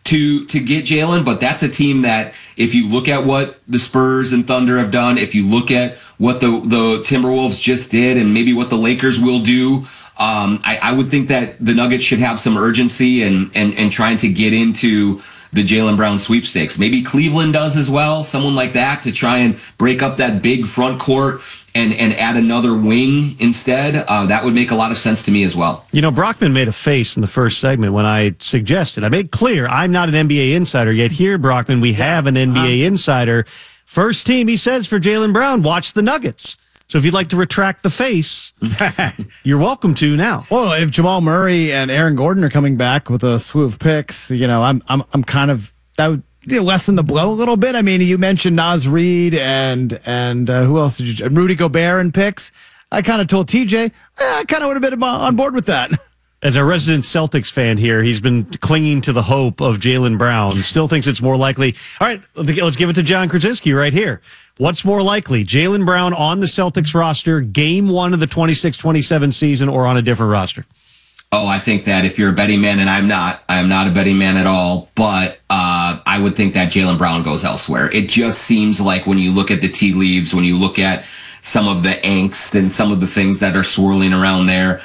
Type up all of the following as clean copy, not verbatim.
to get Jalen, but that's a team that if you look at what the Spurs and Thunder have done, if you look at what the Timberwolves just did and maybe what the Lakers will do, I would think that the Nuggets should have some urgency and trying to get into the Jaylen Brown sweepstakes. Maybe Cleveland does as well, someone like that, to try and break up that big front court and add another wing instead. That would make a lot of sense to me as well. You know, Brockman made a face in the first segment when I suggested. I made clear I'm not an NBA insider, yet here, Brockman, we have an NBA insider. First team, he says, for Jaylen Brown, watch the Nuggets. So if you'd like to retract the face, you're welcome to now. Well, if Jamal Murray and Aaron Gordon are coming back with a slew of picks, I'm kind of that would lessen the blow a little bit. I mean, you mentioned Naz Reid and who else did you? Rudy Gobert and picks. I kind of told TJ, I kind of would have been on board with that. As a resident Celtics fan here, he's been clinging to the hope of Jaylen Brown. Still thinks it's more likely. All right, let's give it to John Krasinski right here. What's more likely, Jaylen Brown on the Celtics roster, game one of the 26-27 season, or on a different roster? Oh, I think that if you're a betting man, and I am not a betting man at all, but I would think that Jaylen Brown goes elsewhere. It just seems like when you look at the tea leaves, when you look at some of the angst and some of the things that are swirling around there,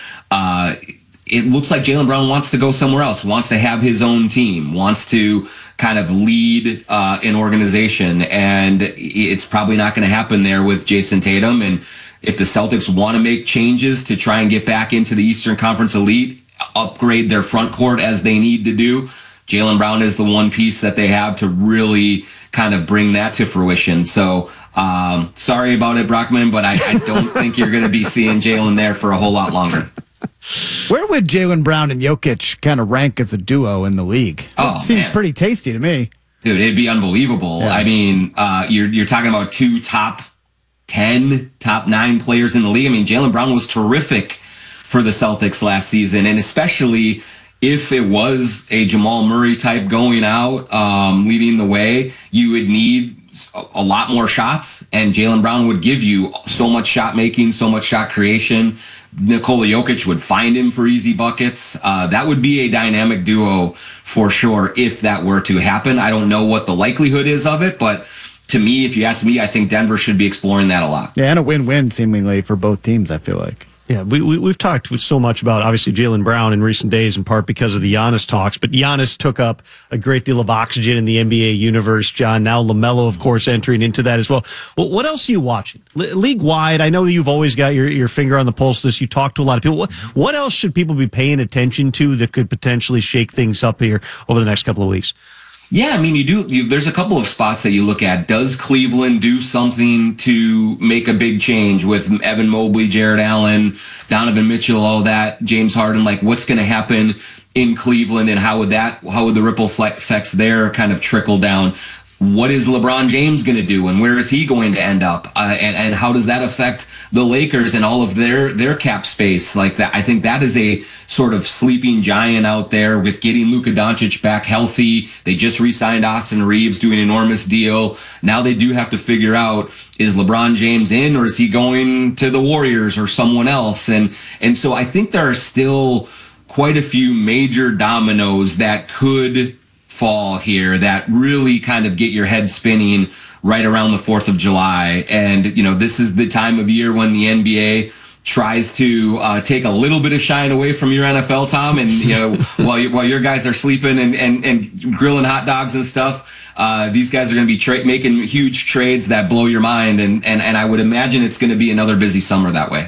it looks like Jaylen Brown wants to go somewhere else, wants to have his own team, wants to kind of lead an organization, and it's probably not going to happen there with Jason Tatum. And if the Celtics want to make changes to try and get back into the Eastern Conference Elite, upgrade their front court as they need to do, Jaylen Brown is the one piece that they have to really kind of bring that to fruition. So sorry about it, Brockman, but I don't think you're going to be seeing Jaylen there for a whole lot longer. Where would Jaylen Brown and Jokic kind of rank as a duo in the league? Oh, it seems pretty tasty to me. Dude, it'd be unbelievable. Yeah. I mean, you're talking about two top 10, top 9 players in the league. I mean, Jaylen Brown was terrific for the Celtics last season, and especially if it was a Jamal Murray type going out, leading the way, you would need a lot more shots, and Jaylen Brown would give you so much shot making, so much shot creation. Nikola Jokic would find him for easy buckets. That would be a dynamic duo for sure if that were to happen. I don't know what the likelihood is of it, but to me, if you ask me, I think Denver should be exploring that a lot. Yeah, and a win-win seemingly for both teams, I feel like. Yeah, we've talked so much about, obviously, Jaylen Brown in recent days, in part because of the Giannis talks, but Giannis took up a great deal of oxygen in the NBA universe, John. Now LaMelo, of course, entering into that as well. Well, what else are you watching? League-wide, I know you've always got your finger on the pulse of this. You talk to a lot of people. What else should people be paying attention to that could potentially shake things up here over the next couple of weeks? Yeah, I mean, there's a couple of spots that you look at. Does Cleveland do something to make a big change with Evan Mobley, Jared Allen, Donovan Mitchell, all that, James Harden? Like, what's going to happen in Cleveland, and how would the ripple effects there kind of trickle down? What is LeBron James going to do, and where is he going to end up? And how does that affect the Lakers and all of their cap space like that? I think that is a sort of sleeping giant out there with getting Luka Doncic back healthy. They just re-signed Austin Reeves, doing an enormous deal. Now they do have to figure out, is LeBron James in, or is he going to the Warriors or someone else? And so I think there are still quite a few major dominoes that could fall here that really kind of get your head spinning right around the 4th of July. And, this is the time of year when the NBA tries to take a little bit of shine away from your NFL, Tom. And, while your guys are sleeping and grilling hot dogs and stuff, these guys are going to be making huge trades that blow your mind. And I would imagine it's going to be another busy summer that way.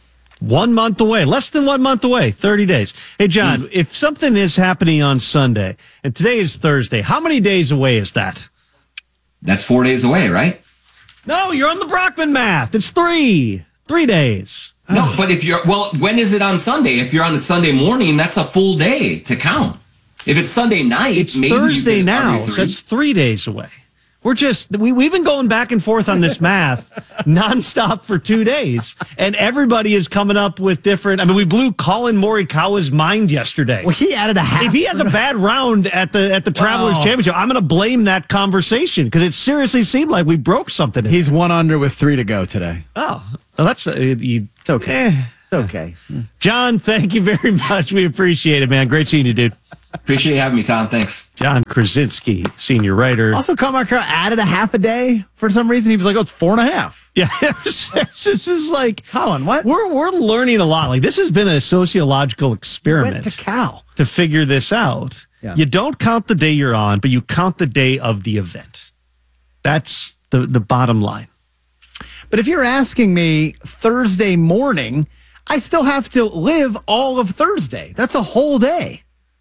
1 month away, less than 1 month away, 30 days. Hey, John, if something is happening on Sunday, and today is Thursday, how many days away is that? That's 4 days away, right? No, you're on the Brockman math. It's 3 days. No, but when is it on Sunday? If you're on the Sunday morning, that's a full day to count. If it's Sunday night, it's Thursday now, so it's 3 days away. We've been going back and forth on this math nonstop for 2 days, and everybody is coming up with different. I mean, we blew Colin Morikawa's mind yesterday. Well, he added a half. If he has a bad round at the Travelers Championship, I'm going to blame that conversation because it seriously seemed like we broke something. He's 1 under with 3 to go today. Oh, well, it's okay. Okay. John, thank you very much. We appreciate it, man. Great seeing you, dude. Appreciate you having me, Tom. Thanks. John Krasinski, senior writer. Also, Carmichael Carroll added a half a day for some reason. He was like, oh, it's 4.5. Yeah, this is like Colin, what? we're learning a lot. Like this has been a sociological experiment Went to Cal. to figure this out. Yeah. You don't count the day you're on, but you count the day of the event. That's the bottom line. But if you're asking me Thursday morning, I still have to live all of Thursday. That's a whole day.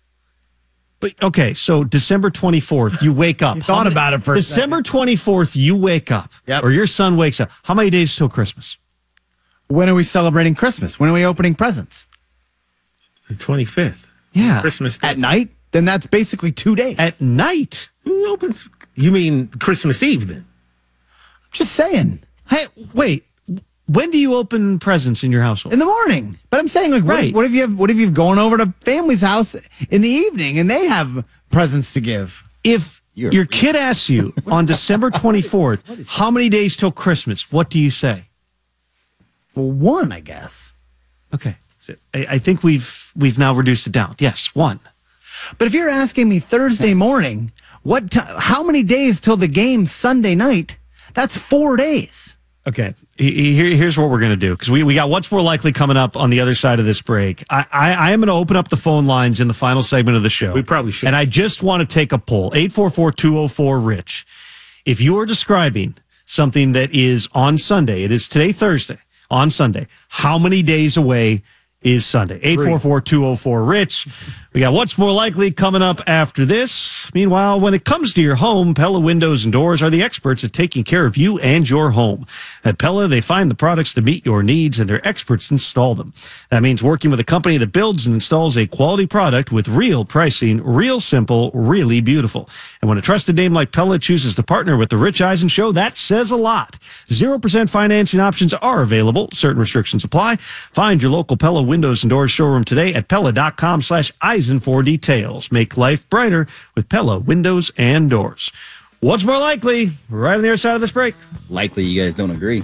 But okay, so December 24th, you wake up. You thought about it for a December 24th, you wake up, Yep. or your son wakes up. How many days till Christmas? When are we celebrating Christmas? When are we opening presents? The 25th. Yeah, Christmas Day. At night? Then that's basically 2 days. at night. Who opens? You mean Christmas Eve then? Just saying. Hey, wait. When do you open presents in your household? In the morning. But I'm saying, like, Right. what if you've gone over to family's house in the evening and they have presents to give? If your kid asks you on December 24th, how many days till Christmas? What do you say? Well, one, I guess. Okay. So I think we've now reduced it down. Yes, one. But if you're asking me Thursday morning, how many days till the game Sunday night? That's 4 days. Okay. Here's what we're going to do, because we got what's more likely coming up on the other side of this break. I am going to open up the phone lines in the final segment of the show. We probably should. And I just want to take a poll. 844-204-RICH. If you are describing something that is on Sunday, it is today, Thursday, on Sunday, how many days away is Sunday? 844-204-RICH. We got what's more likely coming up after this. Meanwhile, when it comes to your home, Pella Windows and Doors are the experts at taking care of you and your home. At Pella, they find the products that meet your needs and their experts install them. That means working with a company that builds and installs a quality product with real pricing, real simple, really beautiful. And when a trusted name like Pella chooses to partner with the Rich Eisen Show, that says a lot. 0% financing options are available. Certain restrictions apply. Find your local Pella Windows and Doors showroom today at Pella.com/Eisen for details. Make life brighter with Pella Windows and Doors. What's more likely? Right on the other side of this break. Likely you guys don't agree.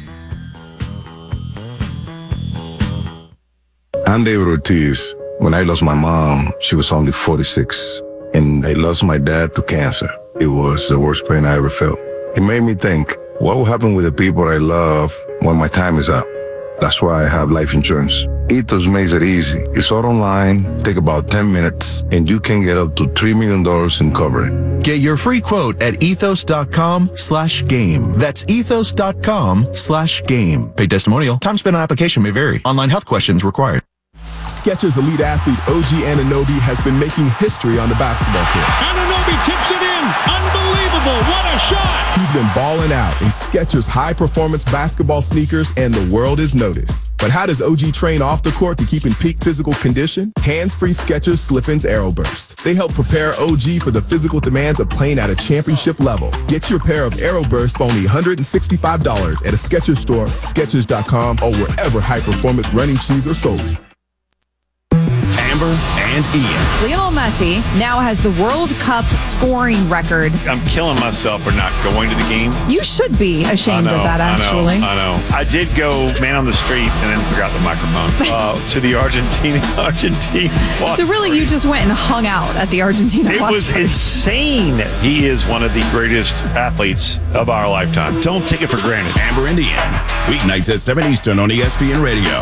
I'm David Ortiz. When I lost my mom, she was only 46. And I lost my dad to cancer. It was the worst pain I ever felt. It made me think, what will happen with the people I love when my time is up? That's why I have life insurance. Ethos makes it easy. It's all online, take about 10 minutes, and you can get up to $3 million in coverage. Get your free quote at ethos.com/game. That's ethos.com/game. Paid testimonial. Time spent on application may vary. Online health questions required. Skechers elite athlete OG Anunoby has been making history on the basketball court. Anunoby tips it in. Unbelievable. What a shot. He's been balling out in Skechers high-performance basketball sneakers, and the world is noticed. But how does OG train off the court to keep in peak physical condition? Hands-free Skechers Slip-ins Aeroburst. They help prepare OG for the physical demands of playing at a championship level. Get your pair of Aeroburst for only $165 at a Skechers store, Skechers.com, or wherever high-performance running shoes are sold. Amber and Ian. Lionel Messi now has the World Cup scoring record. I'm killing myself for not going to the game. You should be ashamed of that, actually. I know. I did go man on the street and then forgot the microphone to the Argentine watch So really, party. you just went and hung out at the Argentina It watch was party. insane. He is one of the greatest athletes of our lifetime. Don't take it for granted. Amber and Ian. Weeknights at 7 Eastern on ESPN Radio.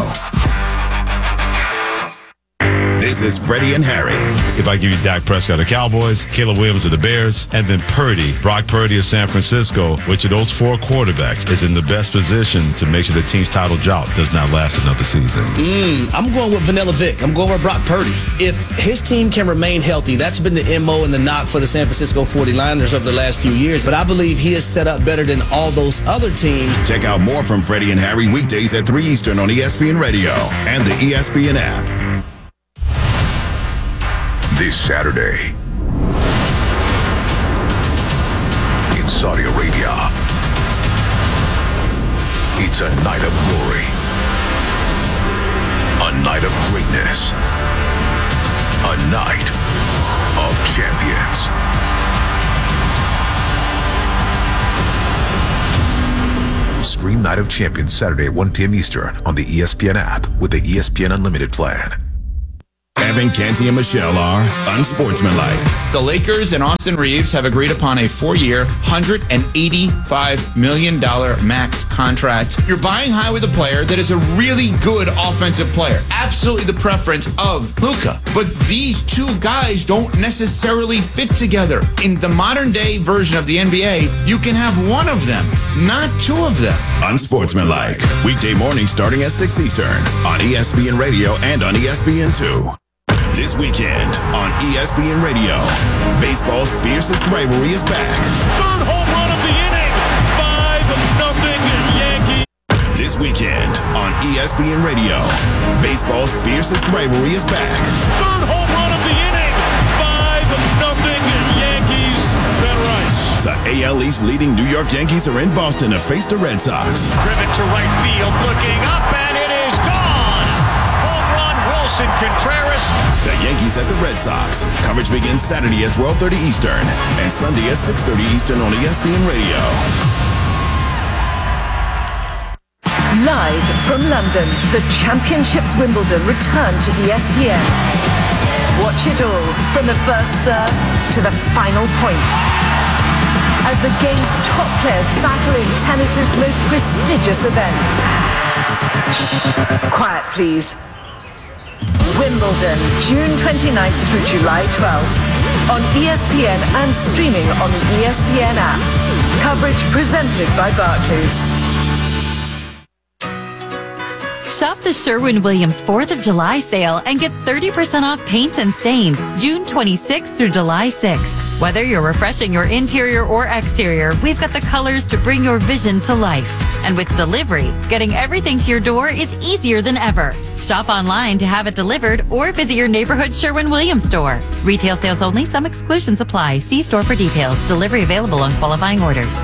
This is Freddie and Harry. If I give you Dak Prescott of the Cowboys, Caleb Williams of the Bears, and then Brock Purdy of San Francisco, which of those four quarterbacks is in the best position to make sure the team's title drought does not last another season? I'm going with Vanilla Vic. I'm going with Brock Purdy. If his team can remain healthy, that's been the MO and the knock for the San Francisco 49ers over the last few years. But I believe he is set up better than all those other teams. Check out more from Freddie and Harry weekdays at 3 Eastern on ESPN Radio and the ESPN app. This Saturday in Saudi Arabia, it's a night of glory, a night of greatness, a night of champions. Stream Night of Champions Saturday at 1 p.m. Eastern on the ESPN app with the ESPN Unlimited plan. Evan Canty and Michelle are unsportsmanlike. The Lakers and Austin Reeves have agreed upon a 4-year, $185 million max contract. You're buying high with a player that is a really good offensive player. Absolutely the preference of Luka. But these two guys don't necessarily fit together. In the modern day version of the NBA, you can have one of them, not two of them. Unsportsmanlike. Weekday morning starting at 6 Eastern on ESPN Radio and on ESPN2. This weekend on ESPN Radio, baseball's fiercest rivalry is back. Third home run of the inning, 5-0 Yankees. This weekend on ESPN Radio, baseball's fiercest rivalry is back. Third home run of the inning, 5-0 Yankees. Ben Rice. The AL East leading New York Yankees are in Boston to face the Red Sox. Driven to right field, looking up, and it is gone. Home run, Wilson Contreras. The Yankees at the Red Sox. Coverage begins Saturday at 12:30 Eastern and Sunday at 6:30 Eastern on ESPN Radio. Live from London, the Championships Wimbledon return to ESPN. Watch it all from the first serve to the final point, as the game's top players battle in tennis's most prestigious event. Shh, quiet please. Wimbledon, June 29th through July 12th, on ESPN and streaming on the ESPN app. Coverage presented by Barclays. Shop the Sherwin-Williams 4th of July sale and get 30% off paints and stains June 26th through July 6th. Whether you're refreshing your interior or exterior, we've got the colors to bring your vision to life. And with delivery, getting everything to your door is easier than ever. Shop online to have it delivered or visit your neighborhood Sherwin-Williams store. Retail sales only. Some exclusions apply. See store for details. Delivery available on qualifying orders.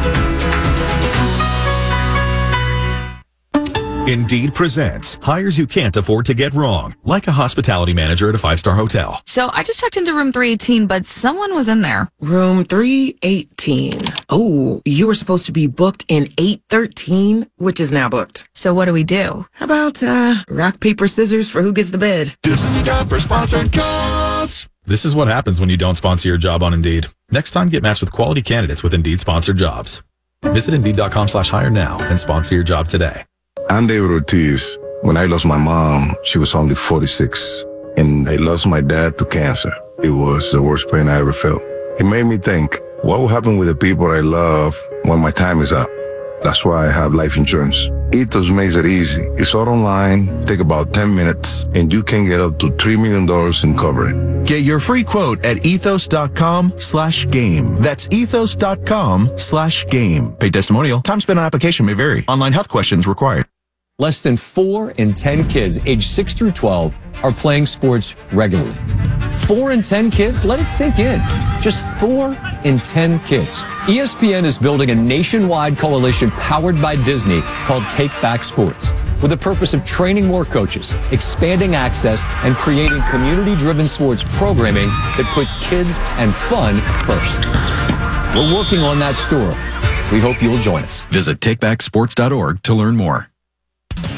Indeed presents hires you can't afford to get wrong, like a hospitality manager at a 5-star hotel. So I just checked into room 318, but someone was in there. Room 318. Oh, you were supposed to be booked in 813, which is now booked. So what do we do? How about rock, paper, scissors for who gets the bid? This is a job for sponsored jobs. This is what happens when you don't sponsor your job on Indeed. Next time, get matched with quality candidates with Indeed sponsored jobs. Visit Indeed.com/hire now and sponsor your job today. I'm David Ortiz. When I lost my mom, she was only 46, and I lost my dad to cancer. It was the worst pain I ever felt. It made me think, what will happen with the people I love when my time is up? That's why I have life insurance. Ethos makes it easy. It's all online, take about 10 minutes, and you can get up to $3 million in coverage. Get your free quote at ethos.com/game. That's ethos.com/game. Paid testimonial. Time spent on application may vary. Online health questions required. Less than 4 in 10 kids aged 6 through 12 are playing sports regularly. 4 in 10 kids? Let it sink in. Just 4 in 10 kids. ESPN is building a nationwide coalition powered by Disney called Take Back Sports, with the purpose of training more coaches, expanding access, and creating community-driven sports programming that puts kids and fun first. We're working on that story. We hope you'll join us. Visit takebacksports.org to learn more.